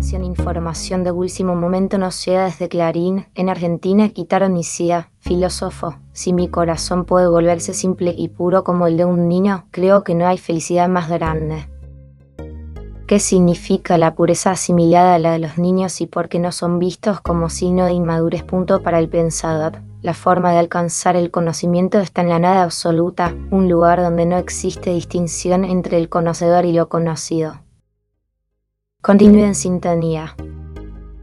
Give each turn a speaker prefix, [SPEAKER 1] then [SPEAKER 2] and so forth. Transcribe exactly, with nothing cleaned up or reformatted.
[SPEAKER 1] Atención, información de último momento nos llega desde Clarín. En Argentina quitaron Icía, filósofo. Si mi corazón puede volverse simple y puro como el de un niño, creo que no hay felicidad más grande. ¿Qué significa la pureza asimilada a la de los niños y por qué no son vistos como signo de inmadurez? Punto para el pensador. La forma de alcanzar el conocimiento está en la nada absoluta, un lugar donde no existe distinción entre el conocedor y lo conocido. Continúe en sintonía.